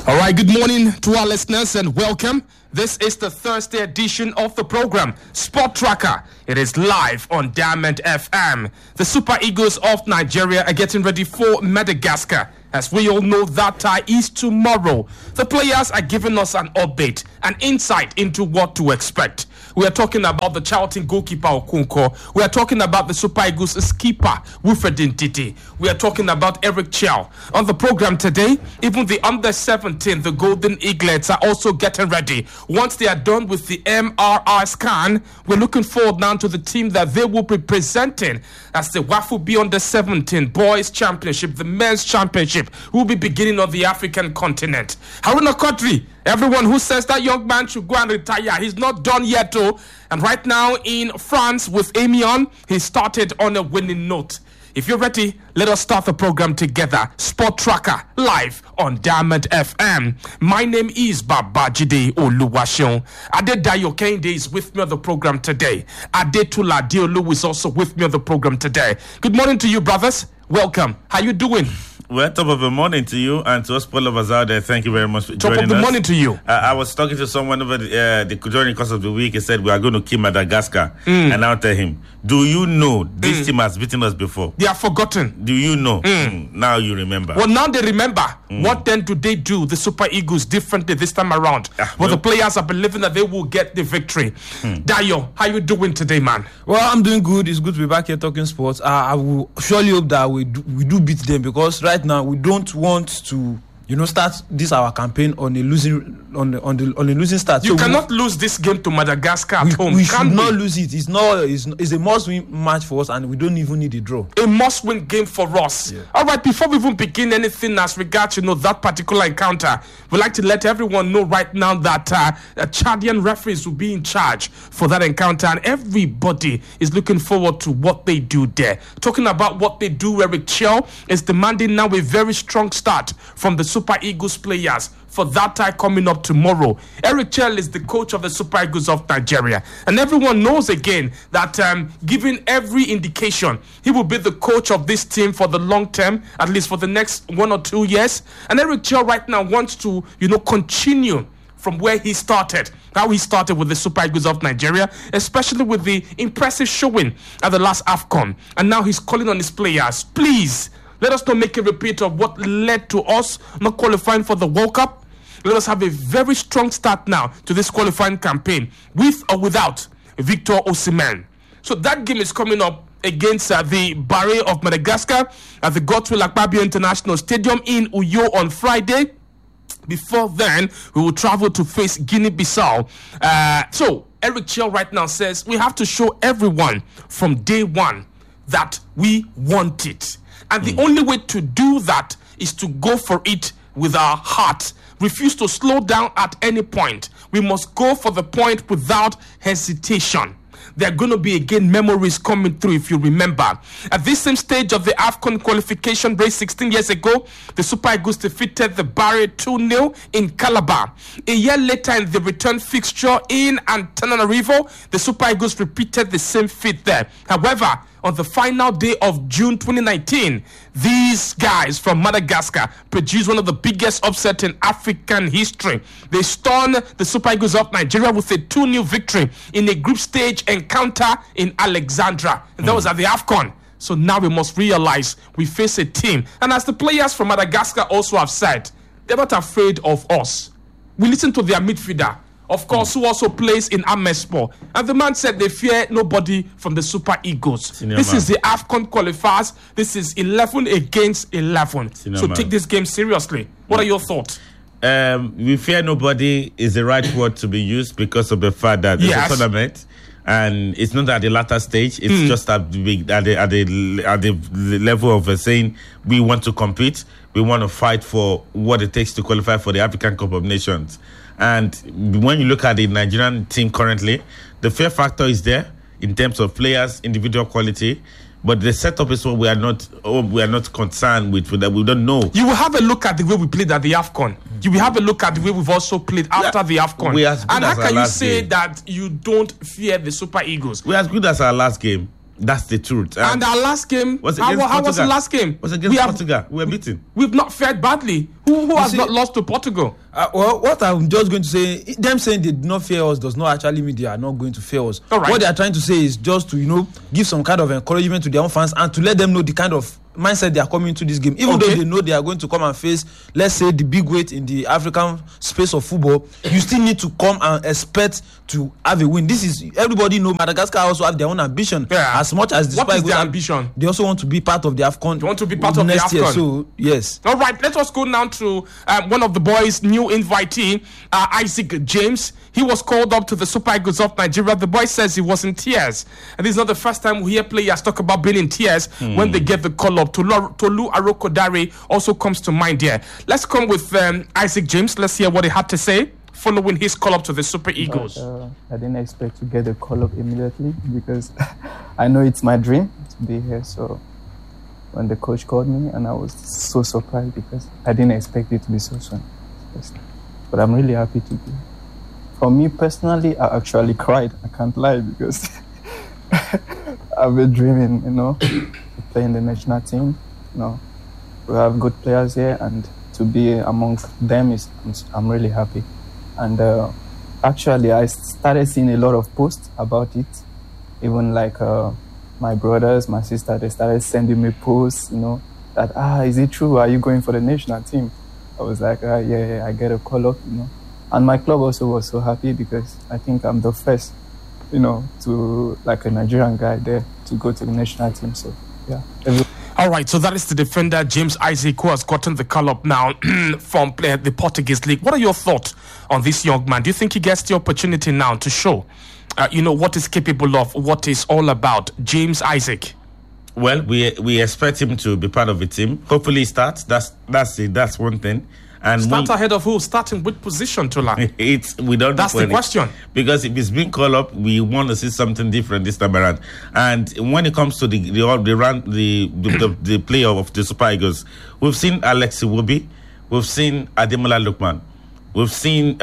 All right, good morning to our listeners and welcome. This is the Thursday edition of the program, Sport Tracker. It is live on Diamond FM. The Super Eagles of Nigeria are getting ready for Madagascar. As we all know, that tie is tomorrow. The players are giving us an update, an insight into what to expect. We are talking about the Charlton goalkeeper Okunko. We are talking about the Super Eagles skipper Wilfred Ndidi. We are talking about Eric Chell. On the program today, even the under-17, the Golden Eaglets, are also getting ready. Once they are done with the MRI scan, we're looking forward now to the team that they will be presenting as the Wafubi under-17 Boys Championship, the Men's Championship, will be beginning on the African continent. Haruna Kodri, everyone who says that young man should go and retire, he's not done yet, though. And right now in France with Amiens, he started on a winning note. If you're ready, let us start the program together. Sport Tracker, live on Diamond FM. My name is Babajide Oluwaseun. Adedayo Kehinde is with me on the program today. Adetula Diolu is also with me on the program today. Good morning to you, brothers. Welcome. How you doing? Well, top of the morning to you and to us sport lovers out there. Thank you very much for joining us. Top of the morning to you. I was talking to someone over during the course of the week. He said, we are going to kill Madagascar. And I'll tell him, do you know this team has beaten us before? They are forgotten. Do you know? Now you remember. Well, now they remember. What then do they do, the Super Eagles, differently this time around? The players are believing that they will get the victory. Dayo, how you doing today, man? Well, I'm doing good. It's good to be back here talking sports. I will surely hope that we do beat them, because right now we don't want to start this our campaign on a losing start. You cannot lose this game to Madagascar at home. We should not lose it. It's a must-win match for us, and we don't even need a draw. A must-win game for us. Yeah. All right, before we even begin anything as regards that particular encounter, we'd like to let everyone know right now that Chadian referees will be in charge for that encounter, and everybody is looking forward to what they do there. Talking about what they do, Eric Chell is demanding now a very strong start from the Super Eagles players for that tie coming up tomorrow. Eric Chell is the coach of the Super Eagles of Nigeria, and everyone knows again that given every indication, he will be the coach of this team for the long term, at least for the next 1 or 2 years. And Eric Chell right now wants to continue from where he started, how he started with the Super Eagles of Nigeria, especially with the impressive showing at the last AFCON. And now he's calling on his players, please, let us not make a repeat of what led to us not qualifying for the World Cup. Let us have a very strong start now to this qualifying campaign, with or without Victor Osimhen. So that game is coming up against the Barre of Madagascar at the Godswill Akpabio International Stadium in Uyo on Friday. Before then, we will travel to face Guinea-Bissau. So Eric Chell right now says we have to show everyone from day one that we want it. And the only way to do that is to go for it with our heart. Refuse to slow down at any point. We must go for the point without hesitation. There are going to be, again, memories coming through, if you remember. At this same stage of the AFCON qualification race 16 years ago, the Super Eagles defeated the Barre 2-0 in Calabar. A year later, in the return fixture in Antananarivo, the Super Eagles repeated the same feat there. However, on the final day of June 2019, these guys from Madagascar produced one of the biggest upsets in African history. They stunned the Super Eagles of Nigeria with a 2-0 victory in a group stage encounter in Alexandria. And that was at the AFCON. So now we must realize we face a team. And as the players from Madagascar also have said, they're not afraid of us. We listen to their midfielder, of course, who also plays in Amersfoort. And the man said they fear nobody from the Super Eagles. This is the AFCON qualifiers. This is 11 against 11. So take this game seriously. What are your thoughts? We fear nobody is the right word to be used, because of the fact that there's a tournament. And it's not at the latter stage. It's just at the level of saying we want to compete. We want to fight for what it takes to qualify for the African Cup of Nations. And when you look at the Nigerian team currently, the fear factor is there in terms of players, individual quality. But the setup is what we are not concerned with. That we don't know. You will have a look at the way we played at the AFCON. You will have a look at the way we've also played after the AFCON. We as good and as how can you say game. that you don't fear the Super Eagles? We're as good as our last game. That's the truth. And our last game, Was how against was the Portugal. last game? Was against Portugal. We were beaten. We've not fared badly. Who has see- not lost to Portugal? Well, what I'm just going to say, them saying they did not fear us does not actually mean they are not going to fear us. All right. What they are trying to say is just to, give some kind of encouragement to their own fans and to let them know the kind of mindset they are coming into this game. Even though they know they are going to come and face, let's say, the big weight in the African space of football, you still need to come and expect to have a win. This is, everybody know Madagascar also have their own ambition. Yeah. As much as the What is Super their Eagles ambition? They also want to be part of the AFCON. They want to be part of the next year. AFCON. So, yes. All right, let us go now to one of the boys' new invitee, Isaac James. He was called up to the Super Eagles of Nigeria. The boy says he was in tears. And this is not the first time we hear players talk about being in tears when they get the call up. Tolu Arokodare also comes to mind here. Let's come with Isaac James. Let's hear what he had to say following his call up to the Super Eagles. But, I didn't expect to get the call up immediately because I know it's my dream to be here. So when the coach called me, and I was so surprised because I didn't expect it to be so soon. But I'm really happy to be here. For me personally, I actually cried. I can't lie because I've been dreaming, to play in the national team. We have good players here, and to be among them I'm really happy. And actually, I started seeing a lot of posts about it. Even like my brothers, my sister, they started sending me posts, that, is it true? Are you going for the national team? I was like, yeah, I get a call up, And my club also was so happy because I think I'm the first, to, like a Nigerian guy there, to go to the national team. So, yeah. All right, so that is the defender, James Isaac, who has gotten the call up now from the Portuguese League. What are your thoughts on this young man? Do you think he gets the opportunity now to show, what he's capable of, what he's all about? James Isaac. Well, we expect him to be part of the team. Hopefully he starts. That's it. That's one thing. And Start ahead of who? Starting with position, Tola? We don't. That's the question. Because if it's being called up, we want to see something different this time around. And when it comes to the play of the Super Eagles, we've seen Alex Iwobi, we've seen Ademola Lookman, we've seen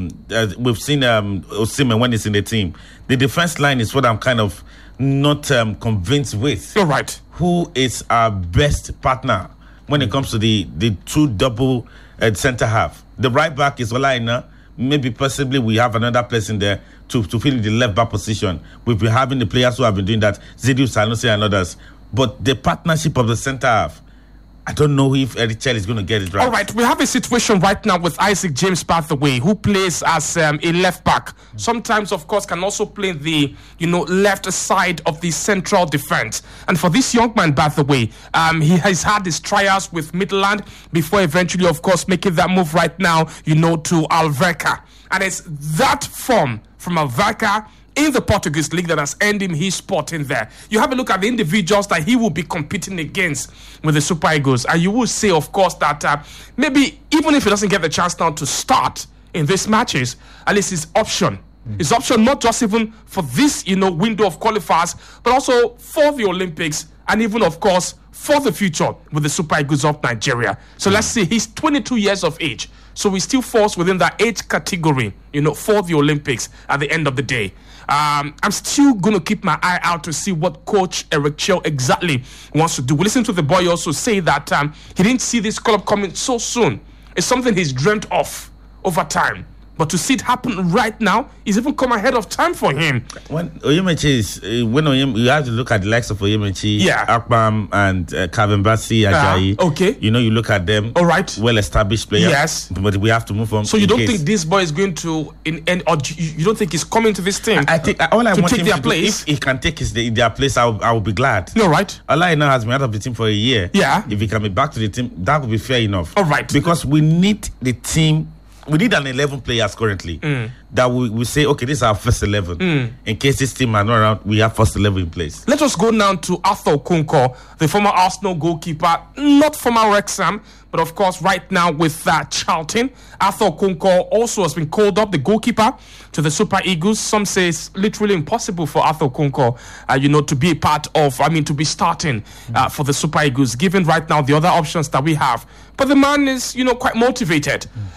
Osimhen when he's in the team. The defense line is what I'm kind of not convinced with. You're right. Who is our best partner when it comes to the two double center half? The right back is Olaina. Maybe possibly we have another person there to fill in the left back position. We've been having the players who have been doing that, Zidiu Sanusi and others. But the partnership of the center half, I don't know if Eric Chell is going to get it right. All right, we have a situation right now with Isaac James, by the way, who plays as a left back. Sometimes, of course, can also play the left side of the central defense. And for this young man, by the way, he has had his trials with Midland before eventually, of course, making that move right now, to Alverca. And it's that form from Alverca in the Portuguese League that has earned him his spot in there. You have a look at the individuals that he will be competing against with the Super Eagles, and you will say, of course, that maybe even if he doesn't get the chance now to start in these matches, at least his option. His option not just even for this, window of qualifiers, but also for the Olympics and even, of course, for the future with the Super Eagles of Nigeria. So let's see, he's 22 years of age. So he still falls within that age category, for the Olympics at the end of the day. I'm still going to keep my eye out to see what Coach Eric Chell exactly wants to do. We listen to the boy also say that he didn't see this call-up coming so soon. It's something he's dreamt of over time. But to see it happen right now is even come ahead of time for him. When Oyemechi you have to look at the likes of Oyemechi, Akpam, and Calvin Bassey, Ajayi. Okay. You look at them. All right. Well-established players. Yes. But we have to move on. So you don't think this boy is going to, or you don't think he's coming to this team? I think all I want take him their to place. Do, if he can take their place, I will be glad. No, right. Allah now has been out of the team for a year. Yeah. If he can be back to the team, that would be fair enough. All right. Because we need the team. We need an 11 players currently that we say, okay, this is our first 11. In case this team are not around, we have first 11 in place. Let us go now to Arthur Okonkwo, the former Arsenal goalkeeper, not former Wrexham, but of course right now with Charlton. Arthur Okonkwo also has been called up, the goalkeeper, to the Super Eagles. Some say it's literally impossible for Arthur Okonkwo, to be a part of, to be starting for the Super Eagles, given right now the other options that we have. But the man is, quite motivated.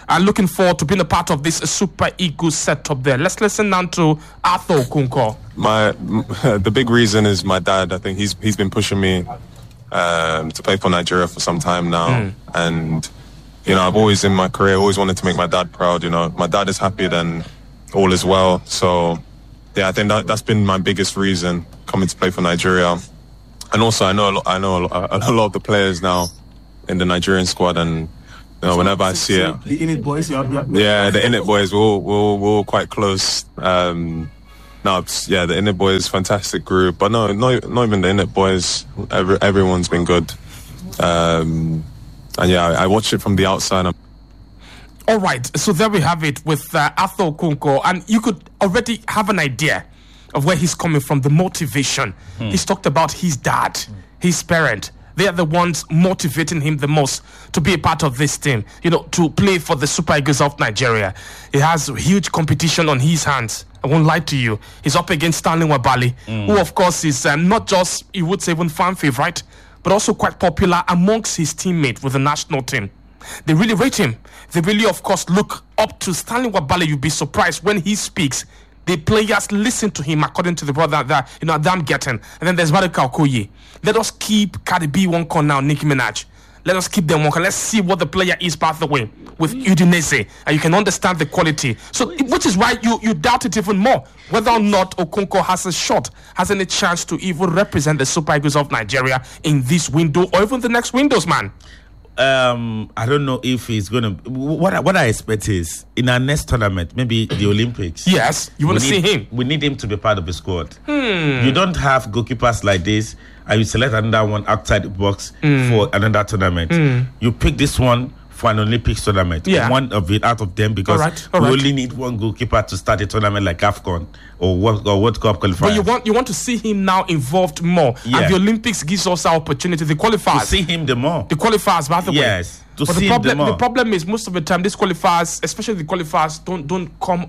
are looking forward to being a part of this Super Eagles setup there. Let's listen now to Arthur Okonkwo. The big reason is my dad. I think he's been pushing me to play for Nigeria for some time now, and I've always in my career always wanted to make my dad proud. My dad is happy, then all is well. So yeah, I think that's been my biggest reason coming to play for Nigeria. And also, I know a lot of the players now in the Nigerian squad, and whenever I see it, the Innit boys, the Innit boys, we're all quite close. The Innit boys, fantastic group, but not even the Innit boys. Everyone's been good, and I watch it from the outside. All right, so there we have it with Arthur Okonkwo, and you could already have an idea of where he's coming from, the motivation. He's talked about his dad, his parent. They are the ones motivating him the most to be a part of this team, to play for the Super Eagles of Nigeria. He has huge competition on his hands. I won't lie to you. He's up against Stanley Nwabali, who, of course, is not just, you would say, even fan favorite, but also quite popular amongst his teammates with the national team. They really rate him. They really, of course, look up to Stanley Nwabali. You'll be surprised when he speaks. The players listen to him according to the brother that I'm getting. And then there's Maduka Okoye. Let us keep Cardi B one corner now, Nicki Minaj. Let us keep them one corner. Let's see what the player is, by the way, with Udinese. And you can understand the quality. So, which is why you doubt it even more. Whether or not Okonkwo has any chance to even represent the Super Eagles of Nigeria in this window or even the next windows, man. I don't know if he's gonna. What I expect is in our next tournament, maybe the Olympics. Yes, you want to see him. We need him to be part of the squad. You don't have goalkeepers like this, and you select another one outside the box for another tournament. You pick this one for an Olympics tournament. One of it out of them, because we only need one goalkeeper to start a tournament like AFCON or World Cup qualifiers. But you want to see him now involved more. And the Olympics gives us our opportunity. The qualifiers. To see him the more. The qualifiers, by the way. Yes. But the problem is most of the time these qualifiers, especially the qualifiers, don't come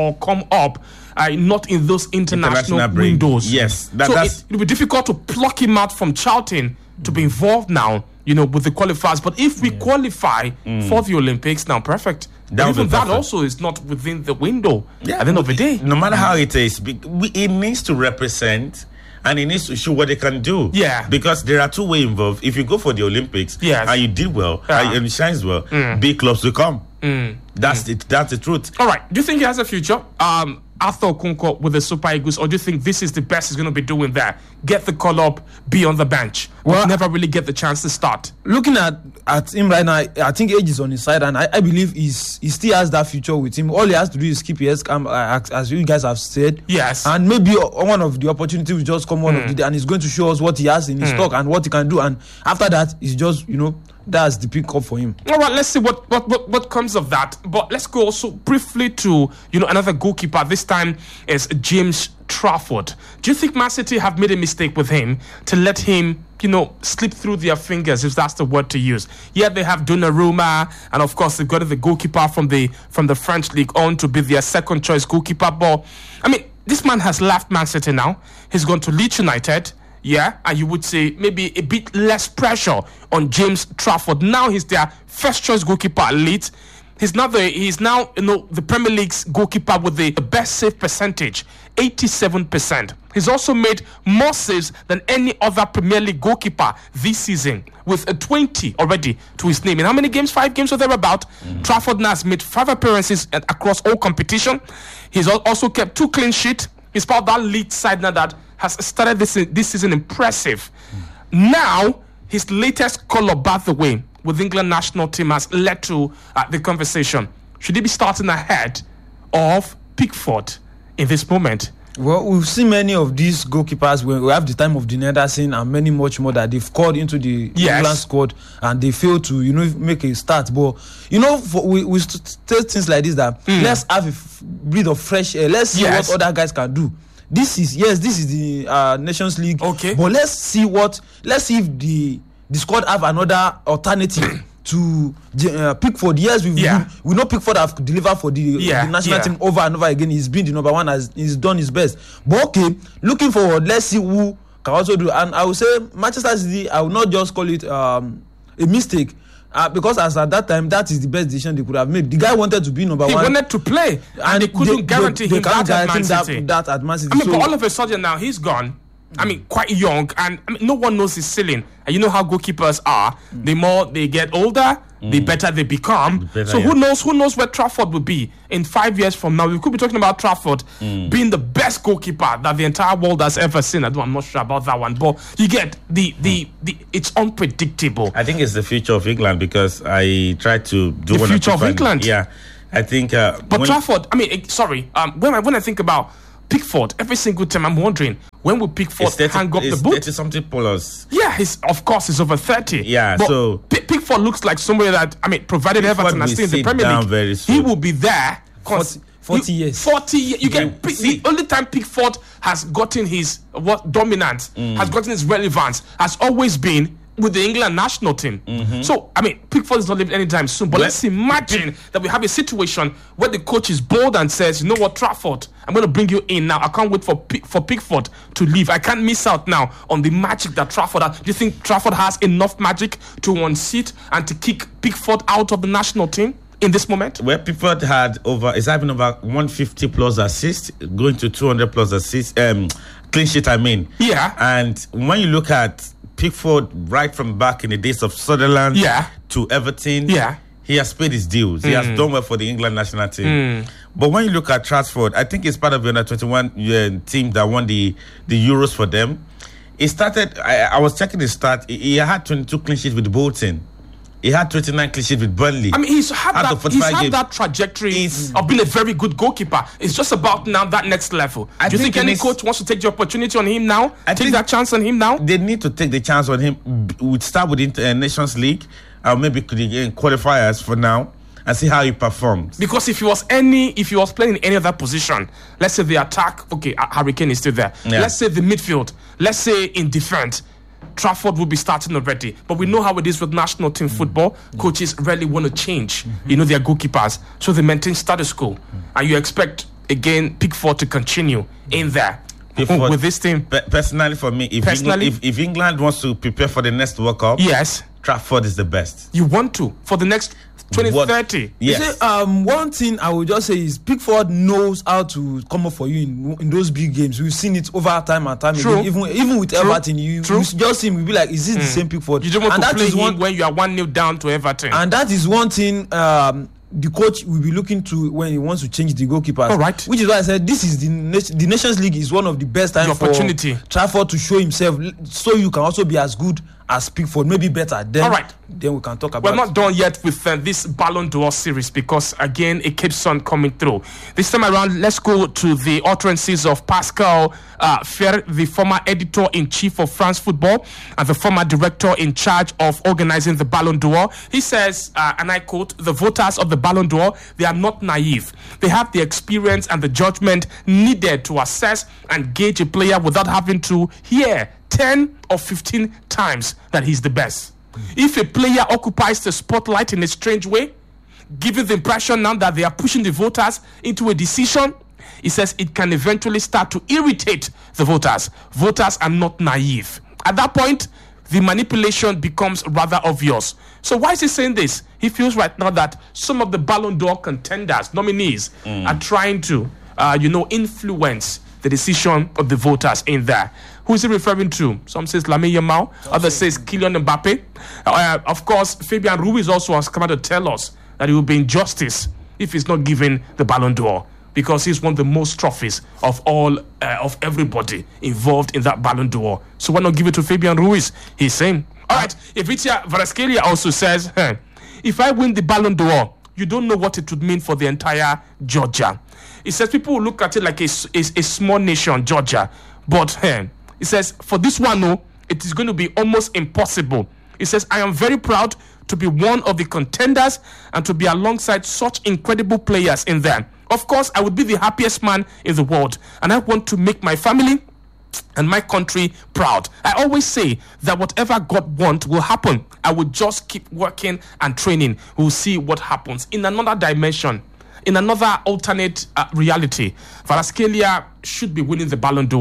up not in those international windows. Yes. It'll be difficult to pluck him out from Charlton to be involved now, with the qualifiers. But if we qualify for the Olympics, now perfect. That also is not within the window at the end of the day. No matter how it is, it needs to represent and it needs to show what they can do. Yeah. Because there are two ways involved. If you go for the Olympics and you did well and it shines well, big clubs will come. That's the truth. All right. Do you think he has a future? Arthur Okonkwo with the Super Eagles, or do you think this is the best he's going to be doing there? Get the call up, be on the bench, but never really get the chance to start. Looking at him right now, I think age is on his side, and I believe he still has that future with him. All he has to do is keep his calm, as you guys have said. Yes. And maybe one of the opportunities will just come one of the day, and he's going to show us what he has in his stock and what he can do. And after that, it's just, that's the pick up for him. All right, let's see what comes of that. But let's go also briefly to another goalkeeper. This time is James Trafford. Do you think Man City have made a mistake with him to let him slip through their fingers, if that's the word to use? Yeah, they have Donnarumma, and of course they've got the goalkeeper from the French League on to be their second choice goalkeeper. But I mean, this man has left Man City now. He's gone to Leeds United. Yeah, and you would say maybe a bit less pressure on James Trafford. Now he's their first choice goalkeeper at Leeds. He's now the Premier League's goalkeeper with the best save percentage, 87%. He's also made more saves than any other Premier League goalkeeper this season, with a 20 already to his name. In how many games? 5 games or thereabout. Trafford now has made 5 appearances across all competition. He's also kept 2 clean sheets. He's part of that Leeds side now that has started this season impressive. Now, his latest call-up, by the way, with England national team has led to the conversation. Should he be starting ahead of Pickford in this moment? Well, we've seen many of these goalkeepers. We have the time of Dean Henderson and many much more that they've called into the England squad and they fail to make a start. But we say things like this, that let's have a breath of fresh air. Let's see what other guys can do. This is the Nations League. Okay. But let's see if the squad have another alternative to Pickford. Yes, we know Pickford have delivered for the national team over and over again. He's been the number one, he's done his best. But okay, looking forward, let's see who can also do. And I will say Manchester City, I will not just call it a mistake. Because as at that time, that is the best decision they could have made. The guy wanted to be number He one. wanted to play, and they couldn't guarantee him can't that at Man guarantee City. that at Man City. I mean, So- but all of a sudden now he's gone. I mean, quite young, and I mean, no one knows his ceiling. And you know how goalkeepers are. The more they get older, the better they become. So who knows where Trafford will be in 5 years from now? We could be talking about Trafford being the best goalkeeper that the entire world has ever seen. I'm not sure about that one, but you get the it's unpredictable. I think it's the future of England because I tried to do The one or future two of fun- England. Yeah, I think. But Trafford, I mean, when I think about Pickford, every single time I'm wondering when will Pickford hang up the boot? 30-something plus. Yeah, he's over 30. Yeah, but so- Pickford looks like somebody that, I mean, provided Pickford Everton are will still in the sit Premier down League, very soon. he will be there. 40 years. 40 years. You Yeah, get see- the only time Pickford has gotten his dominance, has gotten his relevance, has always been with the England national team. So, I mean, Pickford is not leaving anytime soon. But let's imagine that we have a situation where the coach is bold and says, you know what, Trafford, I'm going to bring you in now. I can't wait for Pickford to leave. I can't miss out now on the magic that Trafford has. Do you think Trafford has enough magic to unseat and to kick Pickford out of the national team in this moment? Where Pickford had having over 150 plus assists, going to 200 plus assists, clean sheet, I mean. Yeah. And when you look at Pickford right from back in the days of Sutherland to Everton, he has paid his dues. He has done well for the England national team. But when you look at Trafford, I think it's part of the under-21 team that won the Euros for them. He started, I was checking his stat, he had 22 clean sheets with Bolton. He had 29 clean sheets with Burnley. I mean, he's had Out of 45 games. that trajectory of being a very good goalkeeper. It's just about now that next level. Do you think any coach wants to take the opportunity on him now? Take that chance on him now? They need to take the chance on him. We'd start with the Nations League, maybe qualifiers for now, and see how he performs. Because if he was playing in any other position, let's say the attack, okay, Harry Kane is still there. Yeah. Let's say the midfield, let's say in defense, Trafford will be starting already. But we know how it is with national team football. Coaches rarely want to change, their goalkeepers. So they maintain status quo. And you expect, again, Pickford to continue in there. With this team. Personally, for me, if England wants to prepare for the next World Cup, yes, Trafford is the best. You want to for the next 2030. Yes. You see, one thing I would just say is Pickford knows how to come up for you in those big games. We've seen it over time and time again. Even with Everton, you just see him, we be like, is this the same Pickford? You don't want to play him when you are 1-0 down to Everton. And that is one thing the coach will be looking to when he wants to change the goalkeepers. All right. Which is why I said this is the Nations League is one of the best times for Trafford to show himself, so you can also be as good as Pickford, maybe better. Then, all right. Then we can talk about. We're not done yet with this Ballon d'Or series because again it keeps on coming through. This time around, let's go to the utterances of Pascal Ferre, the former editor-in-chief of France Football and the former director in charge of organizing the Ballon d'Or. He says, and I quote, "The voters of the Ballon d'Or, they are not naive. They have the experience and the judgment needed to assess and gauge a player without having to hear 10 or 15 times that he's the best. If a player occupies the spotlight in a strange way, giving the impression now that they are pushing the voters into a decision, he says it can eventually start to irritate the voters. Voters are not naive. At that point, the manipulation becomes rather obvious." So why is he saying this? He feels right now that some of the Ballon d'Or contenders, nominees, are trying to, influence the decision of the voters in there. Who is he referring to? Some says Lamine Yamal, others says Kylian Mbappe. Of course, Fabian Ruiz also has come out to tell us that it will be injustice if he's not given the Ballon d'Or, because he's won the most trophies of all of everybody involved in that Ballon d'Or. So why not give it to Fabian Ruiz? He's saying. All right, Ivica Kvaratskhelia also says, if I win the Ballon d'Or, you don't know what it would mean for the entire Georgia. He says people will look at it like a small nation, Georgia. But he says, for this one, it is going to be almost impossible. He says, I am very proud to be one of the contenders and to be alongside such incredible players in there. Of course, I would be the happiest man in the world. And I want to make my family and my country proud. I always say that whatever God wants will happen. I will just keep working and training. We'll see what happens. In another dimension, in another alternate reality, Kvaratskhelia should be winning the Ballon d'Or.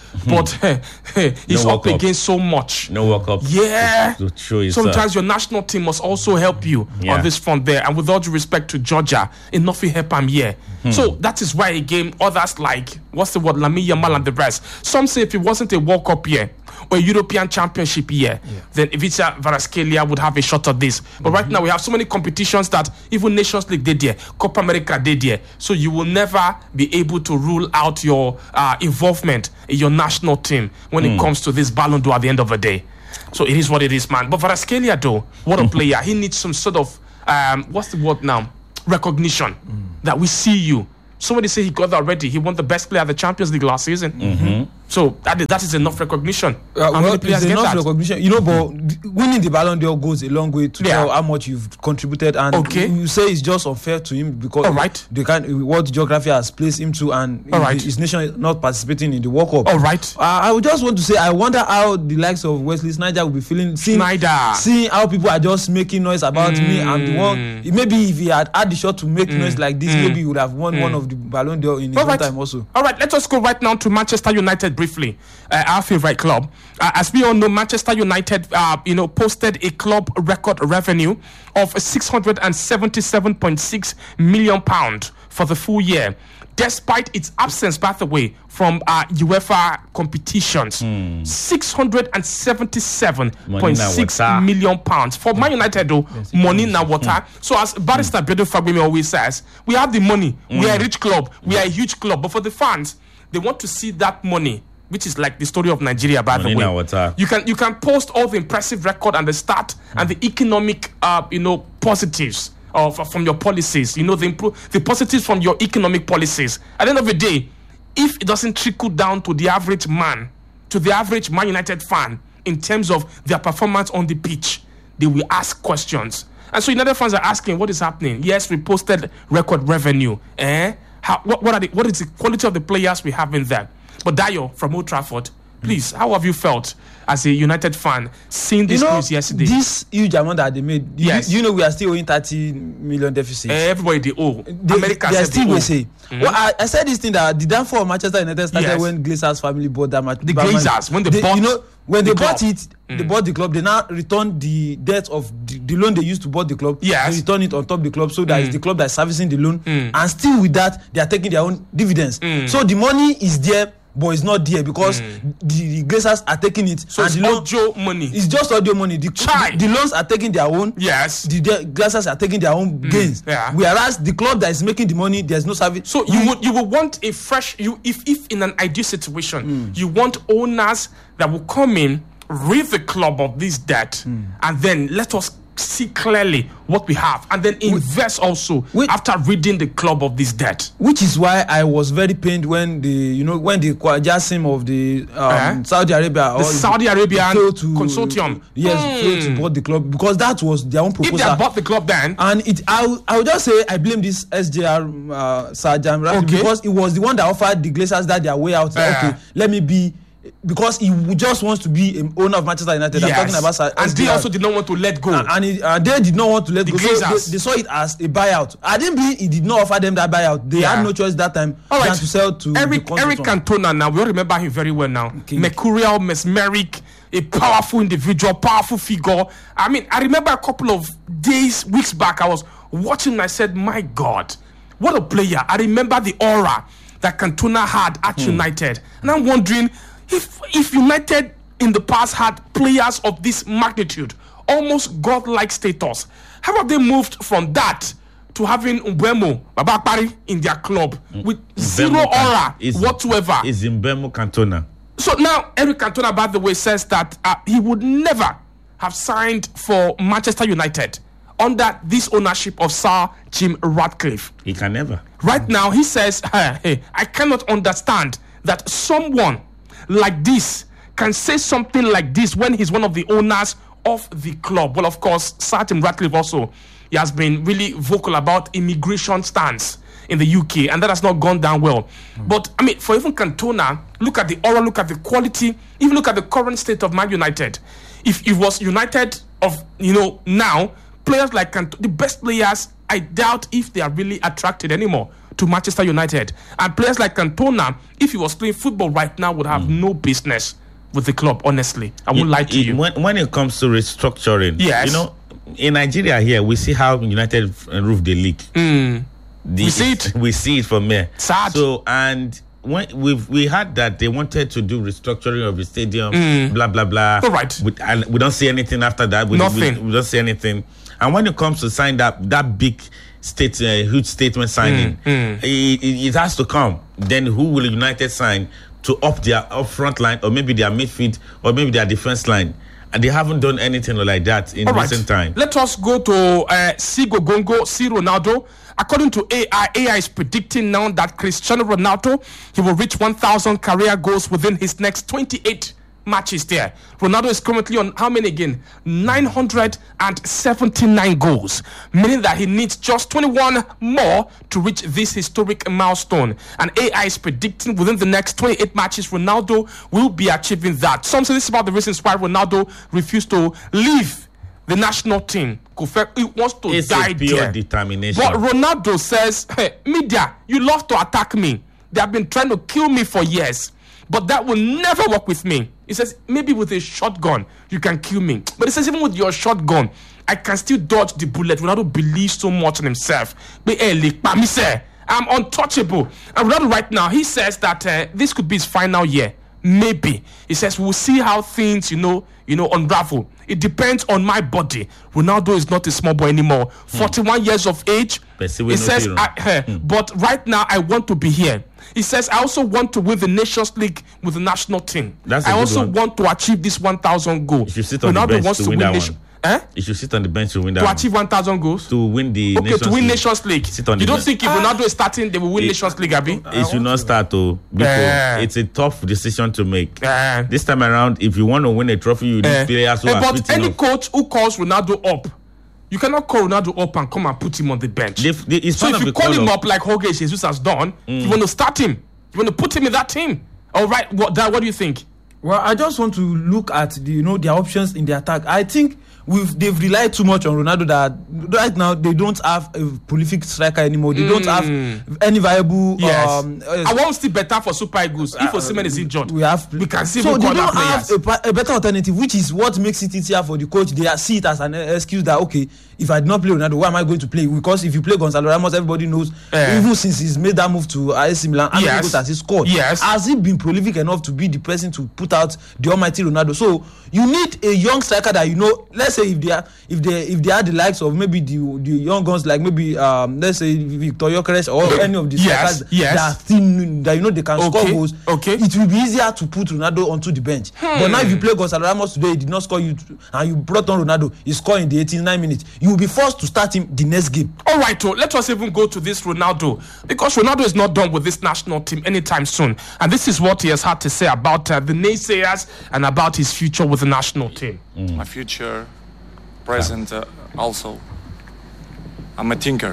but he's No up World Cup. against so much. No World Cup. Yeah. To show his, Sometimes your national team must also help you Yeah. on this front there. And with all due respect to Georgia, enough will help him here. So that is why again, others like, what's the word, Lamine Yamal and the rest. Some say if it wasn't a World Cup year or a European Championship year, then Ivica Kvaratskhelia would have a shot at this. But right now we have so many competitions that even Nations League did there, Copa America did there. So you will never be able to rule out your involvement in your national team when it comes to this Ballon d'Or at the end of the day. So it is what it is, man. But Kvaratskhelia, though, what a player. He needs some sort of, what's the word now? Recognition that we see you. Somebody say he got that already. He won the best player at the Champions League last season. So that is enough recognition. How many players it's get enough that? recognition, but winning the Ballon d'Or goes a long way to tell how much you've contributed. And Okay. you say it's just unfair to him because All right. what geography has placed him to, and All right. his nation is not participating in the World Cup. All right. I would just want to say, I wonder how the likes of Wesley Sneijder will be feeling, seeing how people are just making noise about me. I'm the one. Maybe if he had the shot to make noise like this, maybe he would have won one of the Ballon d'Or in his own time also. All right, let us go right now to Manchester United briefly, our favorite club. As we all know, Manchester United, posted a club record revenue of £677.6 million for the full year, despite its absence, by the way, from UEFA competitions. £677.6 million for Man United, though. Money now water. So as Barrister Bedo Fagbemi always says, we have the money. We are a rich club. We are a huge club. But for the fans, they want to see that money, which is like the story of Nigeria, by the way. You can post all the impressive record and the start and the economic positives from your policies, the positives from your economic policies. At the end of the day, if it doesn't trickle down to the average Man United fan in terms of their performance on the pitch, they will ask questions. And so United fans are asking, what is happening? Yes, we posted record revenue. What is the quality of the players we have in there? But Dayo from Old Trafford, please, how have you felt as a United fan seeing this news yesterday? This huge amount that they made, yes. we are still owing 30 million deficit. Everybody they owe. America they are said still they owe. say. Well, I said this thing that the downfall of Manchester United started when Glazer's family bought that match. The Glazers, when they bought when they bought club. it, they bought the club. They now returned the debt of the loan they used to bought the club. Yes. They return it on top of the club, so that is the club that is servicing the loan. And still with that, they are taking their own dividends. So the money is there, but it's not there because the Glazers are taking it. So and it's audio money. It's just audio money. The loans are taking their own. Yes. The Glazers are taking their own gains. Yeah. Whereas the club that is making the money, there's no service. So you would want a fresh if in an ideal situation you want owners that will come in, rid the club of this debt, and then let us see clearly what we have, and then invest also after ridding the club of this debt. Which is why I was very pained when the Qasim of the Saudi Arabia consortium failed to board the club, because that was their own proposal. If they bought the club then, and I would just say I blame this SJR Sajam because it was the one that offered the Glazers that their way out. Okay, let me be. Because he just wants to be an owner of Manchester United. Yes. I'm talking about and they also did not want to let go. And they did not want to let go. So they saw it as a buyout. I didn't believe he did not offer them that buyout. They had no choice that time than to sell to Eric Cantona. Now we all remember him very well now. Mercurial, mesmeric, a powerful individual, powerful figure. I mean, I remember a couple of weeks back, I was watching and I said, my God, what a player. I remember the aura that Cantona had at United. And I'm wondering, if United in the past had players of this magnitude, almost godlike status, how have they moved from that to having Mbeumo Babapari in their club with zero aura whatsoever? Is Mbeumo Cantona. So now Eric Cantona, by the way, says that he would never have signed for Manchester United under this ownership of Sir Jim Ratcliffe. He can never. Right now, he says, hey, I cannot understand that someone like this can say something like this when he's one of the owners of the club. Well, of course, Sir Jim Ratcliffe also, he has been really vocal about immigration stance in the UK, and that has not gone down well. But I mean, for even Cantona, look at the aura, look at the quality, even look at the current state of Man United. If it was United of now, players like Cantona, the best players, I doubt if they are really attracted anymore to Manchester United. And players like Cantona, if he was playing football right now, would have no business with the club, honestly. I won't lie to you. When it comes to restructuring, yes. You know, in Nigeria here, we see how United roof the league. We see it. We see it from there. Sad. So, and when we had that they wanted to do restructuring of the stadium, blah blah blah. All right. And we don't see anything after that. Nothing. We don't see anything. And when it comes to sign that big huge statement signing, it has to come. Then who will United sign to up their front line, or maybe their midfield, or maybe their defense line? And they haven't done anything like that in recent time. Let us go to C Ronaldo. According to AI is predicting now that Cristiano Ronaldo, he will reach 1,000 career goals within his next 28 matches there. Ronaldo is currently on how many again? 979 goals, meaning that he needs just 21 more to reach this historic milestone. And AI is predicting within the next 28 matches, Ronaldo will be achieving that. Some say this is about the reasons why Ronaldo refused to leave the national team. He wants to die a pure there. determination. But Ronaldo says, hey, media, you love to attack me. They have been trying to kill me for years, but that will never work with me. He says, maybe with a shotgun, you can kill me. But he says, even with your shotgun, I can still dodge the bullet. Ronaldo believes so much in himself. I'm untouchable. And Ronaldo right now, he says that this could be his final year. Maybe. He says, we'll see how things, unravel. It depends on my body. Ronaldo is not a small boy anymore. 41 years of age. He says, but right now, I want to be here. He says, I also want to win the Nations League with the national team. I also want to achieve this 1,000 goals. You should sit on the bench to win that one. You should sit on the bench to win that one. To achieve 1,000 goals? To win the Nations League. To win Nations League. You don't think if Ronaldo is starting, they will win Nations League, Abi? It should not start, though. Because it's a tough decision to make. This time around, if you want to win a trophy, you need players who are fit enough. But any coach who calls Ronaldo up, you cannot call Ronaldo up and come and put him on the bench. So if you call him up like Jorge Jesus has done, you want to start him. You want to put him in that team. All right, what do you think? Well, I just want to look at their options in the attack. I think they've relied too much on Ronaldo that right now they don't have a prolific striker anymore. They don't have any viable. Yes. I want still better for Super Eagles. If Osimhen is injured, we can see. So they don't have a better alternative, which is what makes it easier for the coach. They see it as an excuse that if I did not play Ronaldo, why am I going to play? Because if you play Gonzalo Ramos, everybody knows. Even since he's made that move to AC Milan, how many goals has he scored? Yes. Has he been prolific enough to be the person to put out the almighty Ronaldo? So you need a young striker that let's say if they are the likes of maybe the young guns like maybe let's say Victor Gyökeres or any of the strikers that they can score goals. It will be easier to put Ronaldo onto the bench. But now if you play Gonzalo Ramos today, he did not score you, and you brought on Ronaldo, he scored in the 89 minutes. You will be forced to start him the next game. All right, let us even go to this Ronaldo, because Ronaldo is not done with this national team anytime soon, and this is what he has had to say about the naysayers and about his future with the national team. My future, present also. I'm a thinker.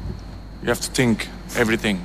You have to think everything.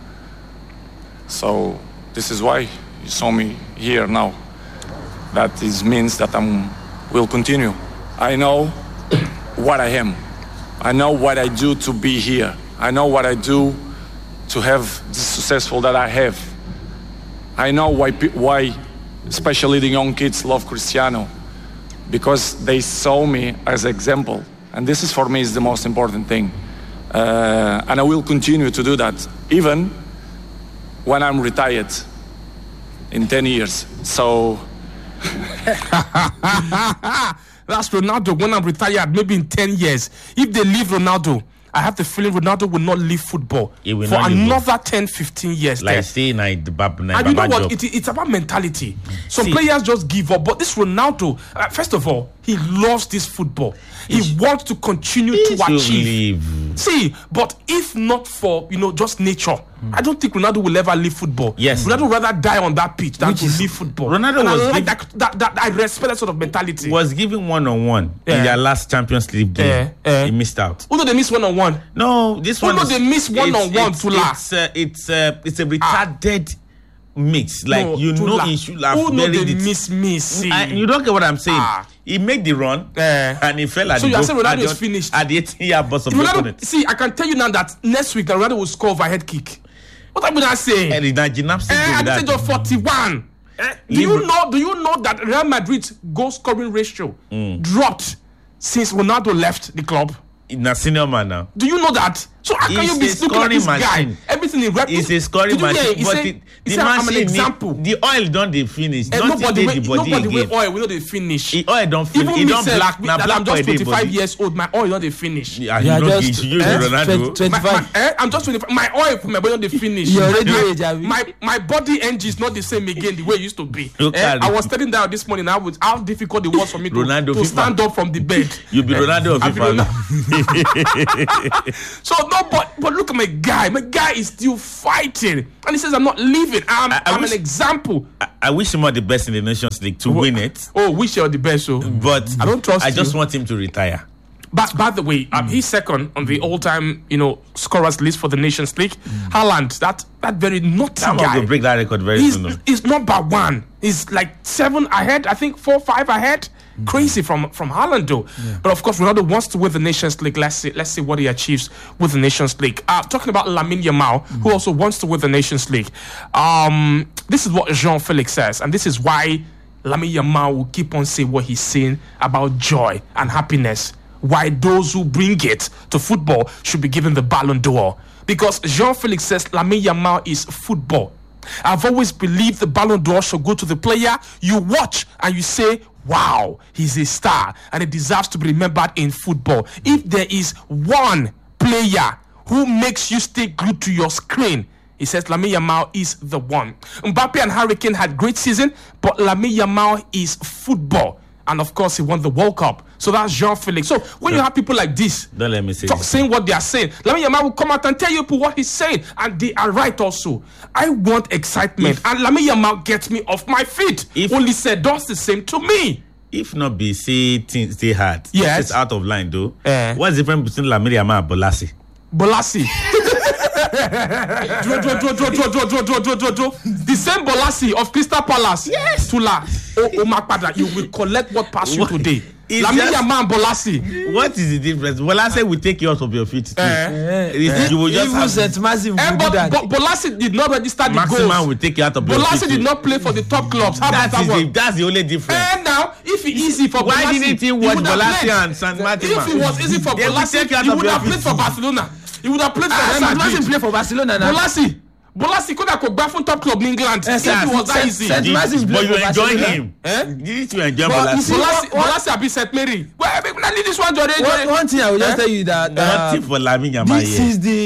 So this is why you saw me here now. That means that will continue. I know what I am. I know what I do to be here. I know what I do to have the successful that I have. I know why especially the young kids love Cristiano, because they saw me as an example, and this is for me is the most important thing, and I will continue to do that even when I'm retired in 10 years. So that's Ronaldo when I'm retired, maybe in 10 years. If they leave Ronaldo, I have the feeling Ronaldo will not leave football for another 10, 15 years. Like staying at the and you know what? It's about mentality. Some players just give up. But this Ronaldo, first of all, he loves this football. He wants to continue to achieve. See, but if not for, just nature, I don't think Ronaldo will ever leave football. Yes. Ronaldo would rather die on that pitch than to leave football. Ronaldo was that I respect that sort of mentality. Was given one-on-one in their last Champions League game. He missed out. Although they missed one-on-one. No, this one. Although they missed one-on-one to last. It's a retarded mix. Like he should have buried it. Miss. You don't get what I'm saying. He made the run and he fell at So the you are goal- saying Ronaldo at the- is finished? at the 18-yard box of the Ronaldo, opponent. see, I can tell you now that next week Ronaldo will score overhead kick. What am I saying? And it's not gymnastics. At the age of 41. Do you know that Real Madrid's goal scoring ratio dropped since Ronaldo left the club? He's a senior man now. Do you know that? So how can He's you be a looking at this scoring guy? machine. Everything he rep. It's a scoring Did you hear? machine. He But said, the he said, I'm an machine, example. the oil don't they finish. Don't Nobody they the body way again. oil, we know they finish. The oil don't finish. Even It me don't sef, black. Now that black I'm just oil dey 25 body. years old, my oil not they finish. Yeah, Yeah, you know, just, you Ronaldo. 25. I'm just 25. My oil for my body not they finish. You're already my, age, abi? my body energy is not the same again the way it used to be. Look at I it. was telling that this morning how difficult it was for me Ronaldo to FIFA. stand up from the bed. You be Ronaldo of I be FIFA. So no, but look at my guy. My guy is still fighting, and he says, "I'm not leaving. I'm an wish- example." I wish him all the best in the Nations League to win it. Oh, wish you're the best. So, But I don't trust I just you. want him to retire. but by the way, he's second on the all-time, scorers list for the Nations League. Haaland, that very naughty That one guy. will break that record very He's soon. number one. He's like 7 ahead. I think 4, 5 ahead. Crazy from Haaland though. But of course, Ronaldo wants to win the Nations League. Let's see what he achieves with the Nations League. Talking about Lamine Yamal, who also wants to win the Nations League. This is what Jean-Felix says, and this is why Lamine Yamal will keep on saying what he's saying about joy and happiness. Why those who bring it to football should be given the Ballon d'Or. Because Jean-Felix says Lamine Yamal is football. I've always believed the Ballon d'Or should go to the player you watch and you say, wow, he's a star and he deserves to be remembered in football. If there is one player who makes you stay glued to your screen, he says Lamine Yamal is the one. Mbappe and Harry Kane had great season, but Lamine Yamal is football. And of course, he won the World Cup. So that's Jean-Felix. So when you have people like this, Don't let me say this. saying what they are saying, Lamine Yamal will come out and tell you people what he's saying. And they are right also. I want excitement. And Lamine Yamal gets me off my feet. Only said does the same to me. If not be say things stay hard. Yes. It's out of line though. What's What's the difference between Lamine Yamal and Bolasie? Bolasie. Draw. The same Bolasie of Crystal Palace. Yes. Tula. Omakpada, you will collect what passed you today. It's Lamine just- Yamal and Bolasie. What is the difference? Bolasie will take you out of your feet too. You will just Even have St. Maxim will do But that. Bolasie did not register the Maximum goals. will take you out of your feet. Bolasie did too. not play for the top clubs. How about that one? That's the only difference. And now, if it's easy for Why Bolasie, didn't he watch would have Bolasie played. and San Martin? If it was easy for They will Bolasie, take you out he of would your have played feet. for Barcelona. He would have played for Real St. Maxim Madrid. play for Barcelona now. Bolasie could have gone from top club in England. If it was that easy. St. Maxim play But you for enjoy Barcelona. him. Didn't you enjoy But you Bolasie? see- Bolasie have been St. Mary. Well, I need this one, Jore. One thing I will just tell you that Nothing for Lamine Yamal here.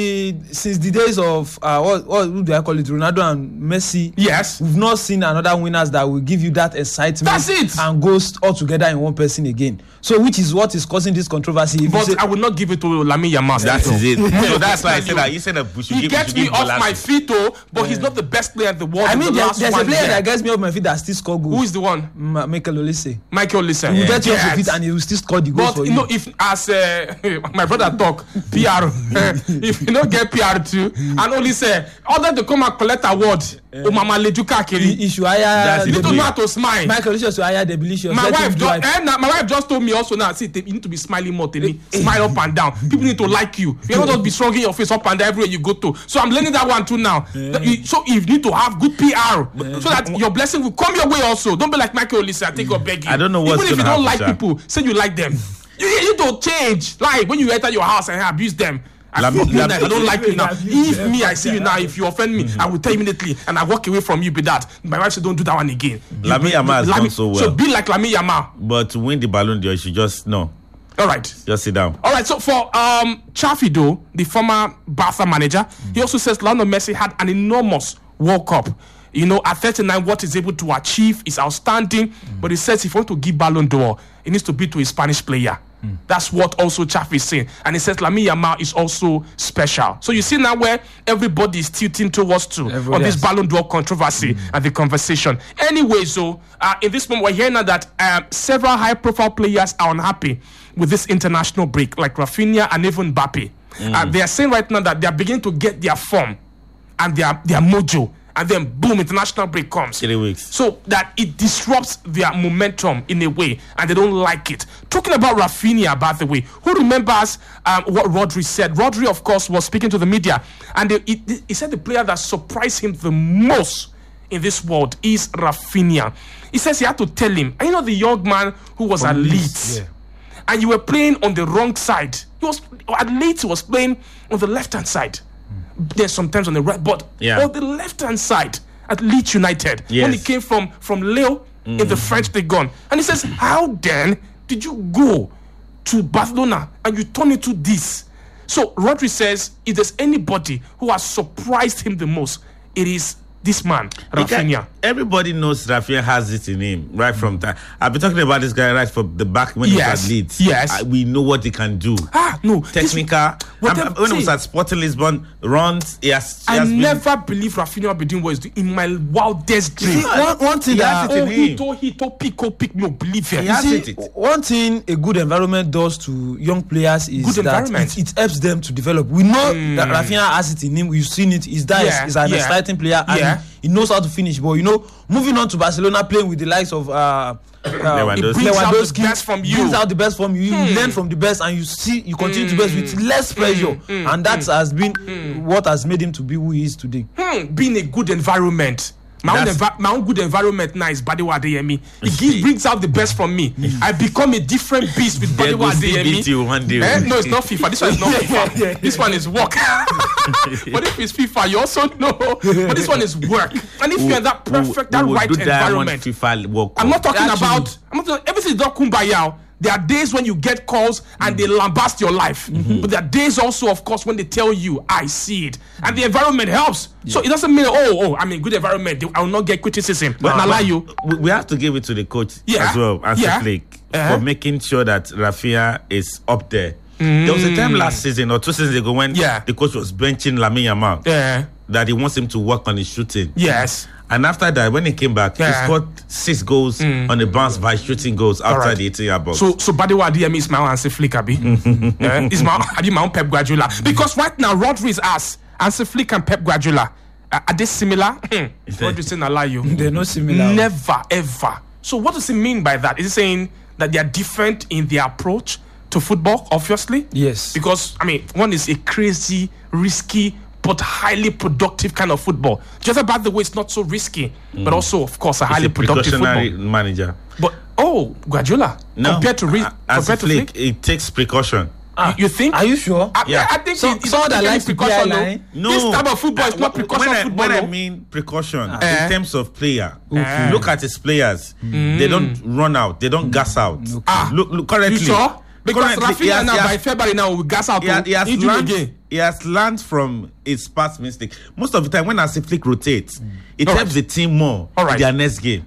since the days of what do I call it, Ronaldo and Messi. Yes. We've not seen another winners that will give you that excitement. That's it. And goes all together in one person again. So which is what is causing this controversy. If you But say- I will not give it to Lamine Yamal. That is it. So that's why I said You- that. You said that we should He give gets me off my feet, though, but he's not the best player in the world. I in mean, the there's last a 1 player year. that gets me off my feet that still score goals. Who is the one? Michael Olise. Michael Listen. He will get you off your feet and he will still score the goals But for you know, if as my brother talk PR, if you don't get PR too, and only say other to come and collect award, Mama Lejuka Kiri, He should hire. you need to know how to smile. Michael Olise should hire the Delicious. My Let him wife, drive. my wife just told me also now. See, you need to be smiling more. Tell me, smile up and down. People need to like you. You cannot just be shrugging your face up and down everywhere you go to. So I'm learning that one too now. So you need to have good PR so that your blessing will come your way also. Don't be like Michael Olise. I take your begging. I don't know what's Even if you gonna don't like happen, people, say you like them. You need to change. Like when you enter your house and abuse them. I don't like you now. If me, I see you now. If you offend me, I will tell you immediately, and I walk away from you. Be that. My wife said, "Don't do that one again." Lamine Yamal has done so well. So be like Lamine Yamal. But to win the Ballon d'Or, you should just no. All right. Just sit down. All right, so for Chaffee, though, the former Barca manager, he also says Lionel Messi had an enormous World Cup. You know, at 39, what he's able to achieve is outstanding. But he says if he wants to give Ballon d'Or, it needs to be to a Spanish player. That's what also Chaffee is saying. And he says Lamine Yamal is also special. So you see now where everybody is tilting towards on this Ballon d'Or controversy and the conversation. Anyway, so in this moment, we're hearing now that several high-profile players are unhappy with this international break, like Rafinha and even Mbappe. They are saying right now that they are beginning to get their form and their mojo. and then boom, international break comes. 3 weeks. So that it disrupts their momentum in a way, and they don't like it. Talking about Rafinha, by the way, who remembers what Rodri said? Rodri, of course, was speaking to the media, and he said the player that surprised him the most in this world is Rafinha. He says he had to tell him, and you know the young man who was at Leeds, and you were playing on the wrong side. He was at Leeds, he was playing on the left-hand side. There's sometimes on the right, but on the left-hand side at Leeds United, when he came from Lille in the French League One. And he says, how then did you go to Barcelona and you turn into this? So Rodri says, if there's anybody who has surprised him the most, it is this man, Rafinha. Everybody knows Rafinha has it in him right from time. I've been talking about this guy right from the back when he was at Leeds. Yes. We know what he can do. No. Technical. When he was at Sporting Lisbon, runs. I never believe Rafinha will be doing what he's doing in my wildest dream. One thing that he told pick me, believe him. One thing a good environment does to young players is that it helps them to develop. We know that Rafinha has it in him. We've seen it. He's an exciting player. And he knows how to finish. But moving on to Barcelona, playing with the likes of Lewandowski, brings out the best from you. Brings out the best from you. You learn from the best, and you continue to best with less pressure. And that has been what has made him to be who he is today. Being a good environment. My own good environment now is Badiwa Adeyemi. It brings out the best from me. I become a different beast with Badiwa Adeyemi. No, it's not FIFA. This one is not FIFA. This one is work. But if it's FIFA, you also know. But this one is work. And if you're that perfect, that right environment, I'm not talking about everything is not kumbaya. There are days when you get calls and they lambast your life. But there are days also, of course, when they tell you, I see it. And the environment helps. So it doesn't mean, I'm in good environment. I will not get criticism. But I lie you. We have to give it to the coach as well, Hansi Flick, for making sure that Rafinha is up there. There was a time last season or 2 seasons ago when the coach was benching Lamine Yamal. That he wants him to work on his shooting. Yes. And after that, when he came back, he scored 6 goals on the bounce by shooting goals outside the 18-yard box. So Badiwa Adeyemi is my own Hansi Flick, Abi. Is my own Pep Guardiola. Because right now, Rodri is us. Hansi Flick and Pep Guardiola. Are they similar? Rodri saying I lie you. They're not similar. Never, ever. So what does he mean by that? Is he saying that they are different in their approach to football, obviously? Yes. Because, one is a crazy, risky, but highly productive kind of football. Just by the way, it's not so risky, but also, of course, a highly productive football. Manager. But Guardiola, compared to Flick, it takes precaution. You think? Are you sure? I think someone that likes precaution. No, this type of football is not precaution football. When I mean precaution, in terms of player, look at his players. They don't run out. They don't gas out. Look currently. You sure? Because Rafinha now by February now will gas out. He has learned from his past mistake. Most of the time, when Hansi Flick rotates, it helps the team more in their next game.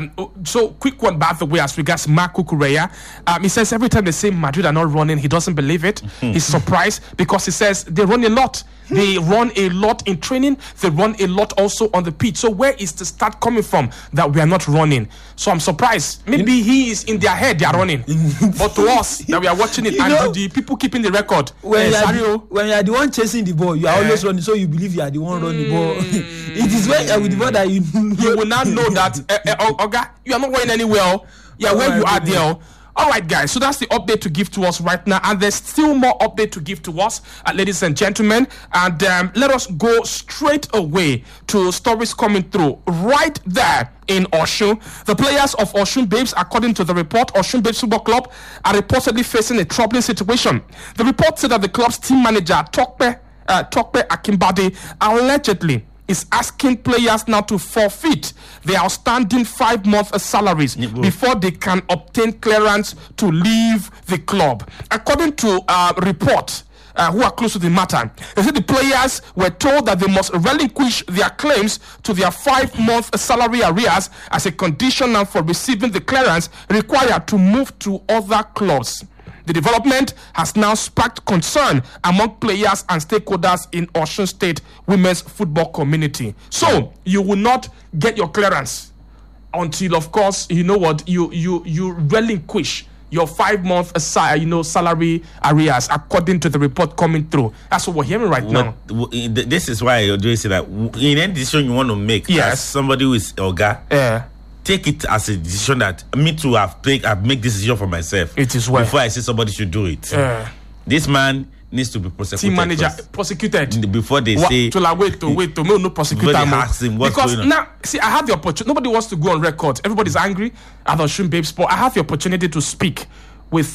So quick one by the way as regards Marco Correa. He says every time they say Madrid are not running, he doesn't believe it. He's surprised because he says they run a lot. They run a lot in training. They run a lot also on the pitch. So where is the start coming from that we are not running? So I'm surprised. Maybe he is in their head they are running, but to us that we are watching it and the people keeping the record. When you are the one chasing the ball, you are always running. So you believe you are the one running the ball. It is when you are with the ball that you will not know that Oga, you are not going anywhere. Yeah, where you are there. All right, guys, so that's the update to give to us right now. And there's still more update to give to us, ladies and gentlemen. And let us go straight away to stories coming through right there in Osun. The players of Osun Babes, according to the report, Osun Babes Football Club are reportedly facing a troubling situation. The report said that the club's team manager, Tokpe Akimbade, allegedly is asking players now to forfeit their outstanding 5-month salaries before they can obtain clearance to leave the club. According to reports who are close to the matter, they said the players were told that they must relinquish their claims to their 5-month salary arrears as a condition now for receiving the clearance required to move to other clubs. The development has now sparked concern among players and stakeholders in Osun State women's football community. So you will not get your clearance until, of course, you know what, you relinquish your 5-month salary arrears, according to the report coming through. That's what we're hearing right now. This is why you're doing that. In any decision you want to make, as somebody who is Oga, take it as a decision that me too I've made this decision for myself. It is well. Before I say somebody should do it. This man needs to be prosecuted. Team manager prosecuted before they say. Wait to no prosecutor. Ask him what's because going on. now, see, I have the opportunity. Nobody wants to go on record. Everybody's angry at Osun Babes, but I have the opportunity to speak with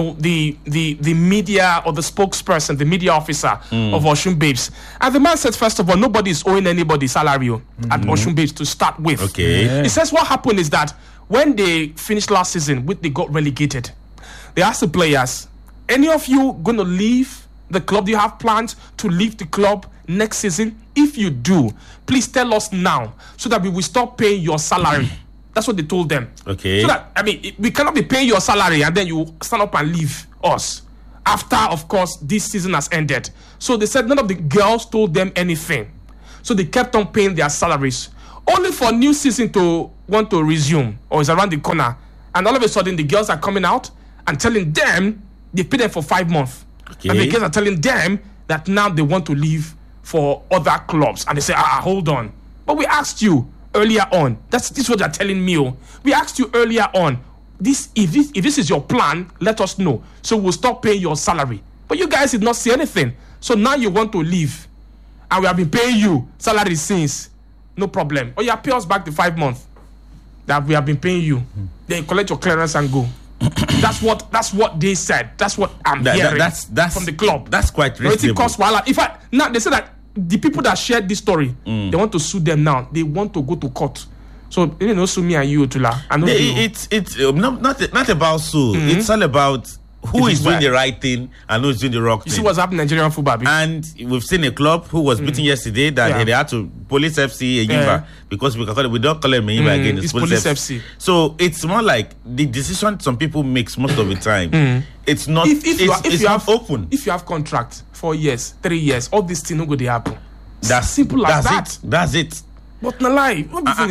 the media or the spokesperson, the media officer of Osun Babes. And the man said, first of all, nobody is owing anybody salary at Osun Babes to start with. Okay. Yeah. He says what happened is that when they finished last season, they got relegated. They asked the players, any of you going to leave the club? Do you have plans to leave the club next season? If you do, please tell us now so that we will stop paying your salary. That's what they told them. Okay. So that, we cannot be paying your salary and then you stand up and leave us after, of course, this season has ended. So they said none of the girls told them anything. So they kept on paying their salaries. Only for new season to want to resume or is around the corner. And all of a sudden, the girls are coming out and telling them they paid them for 5 months. Okay. And the girls are telling them that now they want to leave for other clubs. And they say, hold on. But we asked you earlier on. This is what they're telling me. We asked you earlier on. If this is your plan, let us know. So we'll stop paying your salary. But you guys did not say anything. So now you want to leave. And we have been paying you salary since. No problem. Or you pay us back the 5 months that we have been paying you. Then you collect your clearance and go. That's what they said. That's what I'm hearing that's from the club. That's quite reasonable. Now they say that the people that shared this story, they want to sue them now. They want to go to court. So sue me and you, Tula. It's not about sue. It's all about who is doing the right thing and who is doing the wrong thing. You see what's happening in Nigerian football. And we've seen a club who was beaten yesterday that they had to Police FC Enyimba because we don't call it Enyimba again. It's Police FC. So it's more like the decision some people make most of the time. It's not. If you have open. If you have contract 4 years, 3 years, all these things no go to happen. That's simple as that. That's it. But no lie.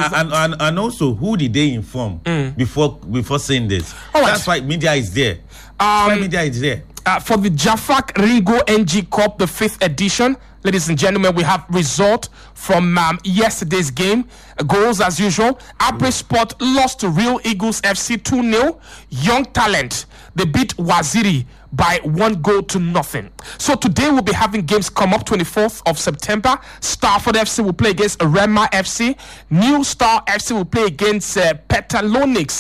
And also, who did they inform before saying this? Right. That's why media is there. Media is there. For the Jafak Ringo NG Cup, the 5th edition, ladies and gentlemen, we have result from yesterday's game. Goals as usual. Abre Sport lost to Real Eagles FC 2-0. Young Talent, they beat Waziri by 1-0. So today we'll be having games come up. 24th of September, Starford FC will play against Rema FC. New Star FC will play against Petalonix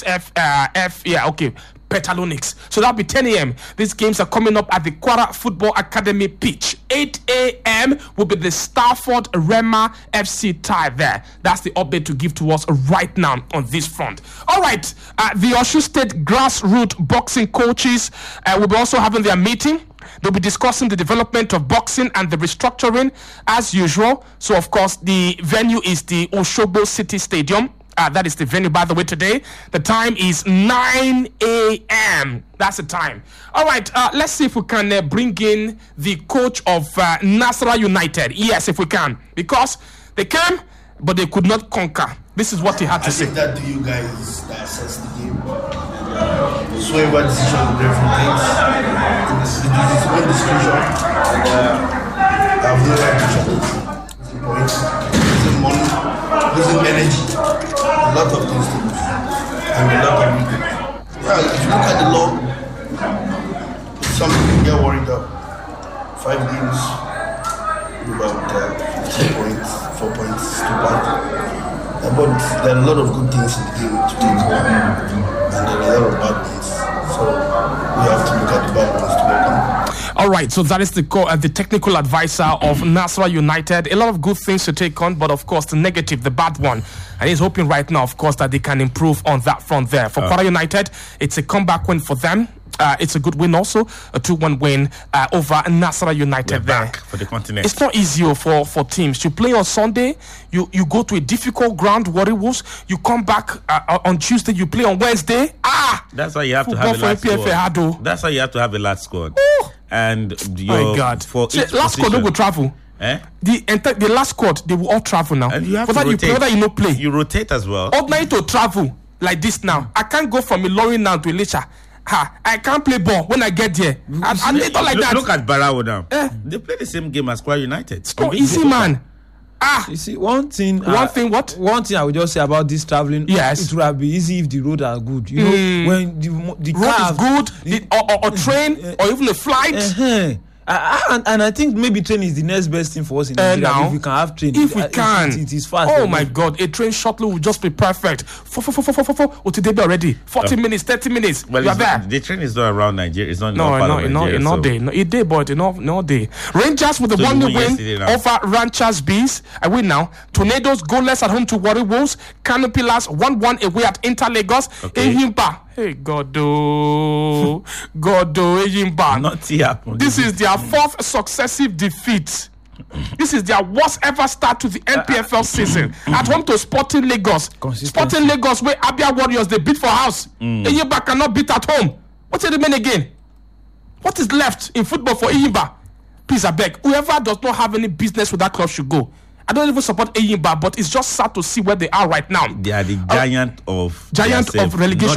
Petalonix. So that'll be 10 a.m. These games are coming up at the Kwara Football Academy pitch. 8 a.m. will be the Starford Rema FC tie there. That's the update to give to us right now on this front. All right, the Osun State grassroots boxing coaches will be also having their meeting. They'll be discussing the development of boxing and the restructuring as usual. So, of course, the venue is the Osogbo City Stadium. That is the venue, by the way, today. The time is 9 a.m. That's the time. All right, let's see if we can bring in the coach of Nasarawa United. Yes, if we can. Because they came, but they could not conquer. This is what he had to say. I leave that to you guys that assess the game. Whatsoever decision the referee takes, it's one discussion. I have no right to challenge. Losing points, losing money, losing energy. A lot of things to lose. And a lot of regrets. Yeah, if you look at the law, some people get worried about 5 games, about 15 points, 4 points, 2 points. But there are a lot of good things in the game to take on, and there are a lot of bad ones. So we have to look at the bad ones to work on. All right, so that is the technical advisor of Nasarawa United. A lot of good things to take on, but of course the negative, the bad one. And he's hoping right now, of course, that they can improve on that front there. For Kwara United, it's a comeback win for them. It's a good win also, a 2-1 win over Nasarawa United there. Back for the continent. It's not easy for teams. You play on Sunday, you go to a difficult ground, Warri Wolves. You come back on Tuesday, you play on Wednesday. That's why you have to have a last squad. That's why you have to have a last squad. And my God, last squad don't go travel. The last squad, they will all travel now. And you have to rotate. Whether you no play, you rotate as well. Ordinary to travel like this now. I can't go from Ilorin now to Elisha I can't play ball when I get there. And they don't like that. Look at Barrow now. They play the same game as Kwara United. It's not easy, man. You see, one thing what? One thing I would just say about this traveling. Yes. It would have been easy if the roads are good. You know, when the road is good, or train, or even a flight. And I think maybe train is the next best thing for us in Nigeria. Now, if we can have train, if we can, it is fast. Oh my God, a train shuttle will just be perfect. Otidebe already. 40 minutes, 30 minutes. Well, you are there. The train is not around Nigeria. It's not not day. No, it day, but no day. Rangers with the 1-0 win over Ranchers Bees. I win now. Tornadoes goalless at home to Warri Wolves. Kano Pillars 1-1 away at Inter Lagos. Ehimba. Hey, Godo, Ehimba. Nothing happened. This is their 4th successive defeat. This is their worst ever start to the NPFL season. At home to Sporting Lagos. Sporting Lagos, where Abia Warriors, they beat for house. Ehimba cannot beat at home. What's it remain again? What is left in football for Ehimba? Please, I beg. Whoever does not have any business with that club should go. I don't even support Eyimba, but it's just sad to see where they are right now. They are the giant of relegation.